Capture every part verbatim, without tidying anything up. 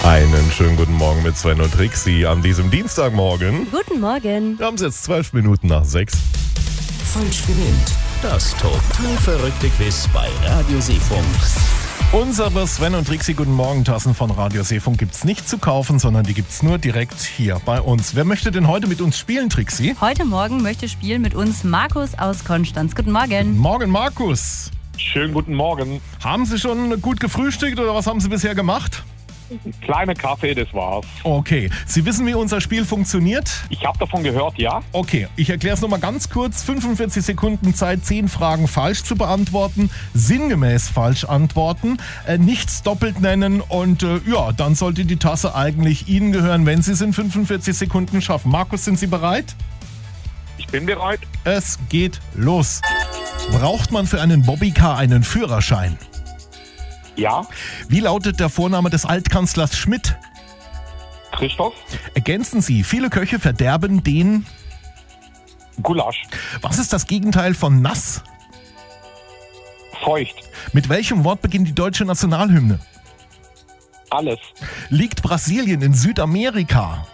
Einen schönen guten Morgen mit Sven und Trixie an diesem Dienstagmorgen. Guten Morgen. Wir haben es jetzt zwölf Minuten nach sechs. Falsch gewinnt. Das total verrückte Quiz bei Radio Seefunk. Unsere Sven und Trixie Guten Morgen Tassen von Radio Seefunk gibt's nicht zu kaufen, sondern die gibt's nur direkt hier bei uns. Wer möchte denn heute mit uns spielen, Trixie? Heute Morgen möchte spielen mit uns Markus aus Konstanz. Guten Morgen. Guten Morgen, Markus. Schönen guten Morgen. Haben Sie schon gut gefrühstückt oder was haben Sie bisher gemacht? Kleine Kaffee, das war's. Okay. Sie wissen, wie unser Spiel funktioniert? Ich habe davon gehört, ja. Okay, ich erkläre es nochmal ganz kurz. fünfundvierzig Sekunden Zeit, zehn Fragen falsch zu beantworten. Sinngemäß falsch antworten, äh, nichts doppelt nennen und äh, ja, dann sollte die Tasse eigentlich Ihnen gehören, wenn Sie es in fünfundvierzig Sekunden schaffen. Markus, sind Sie bereit? Ich bin bereit. Es geht los. Braucht man für einen Bobbycar einen Führerschein? Ja. Wie lautet der Vorname des Altkanzlers Schmidt? Christoph. Ergänzen Sie, viele Köche verderben den... Gulasch. Was ist das Gegenteil von nass? Feucht. Mit welchem Wort beginnt die deutsche Nationalhymne? Alles. Liegt Brasilien in Südamerika?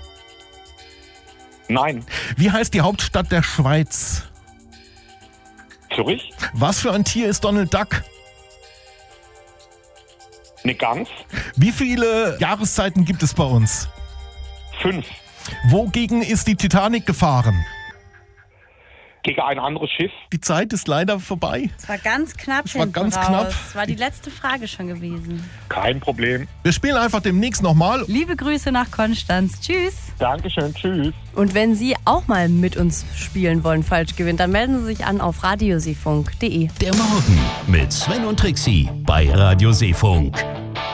Nein. Wie heißt die Hauptstadt der Schweiz? Zürich. Was für ein Tier ist Donald Duck? Eine Gans. Wie viele Jahreszeiten gibt es bei uns? Fünf. Wogegen ist die Titanic gefahren? Gegen ein anderes Schiff. Die Zeit ist leider vorbei. Es war ganz knapp. Es war ganz knapp. Es war die letzte Frage schon gewesen. Kein Problem. Wir spielen einfach demnächst nochmal. Liebe Grüße nach Konstanz. Tschüss. Dankeschön. Tschüss. Und wenn Sie auch mal mit uns spielen wollen, falsch gewinnt, dann melden Sie sich an auf radioseefunk punkt de. Der Morgen mit Sven und Trixie bei Radio Seefunk.